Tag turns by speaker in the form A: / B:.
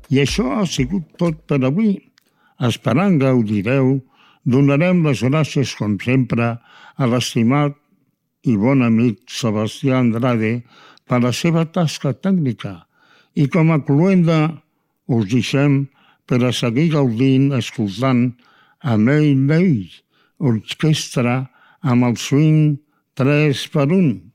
A: I això ha sigut tot per avui. Esperant gaudireu, donarem les gràcies, com sempre, a l'estimat i bon amic Sebastià Andrade per la seva tasca tècnica. I com a cloenda us deixem per a seguir gaudint, escoltant Amell Ley, orquestra amb el swing 3x1.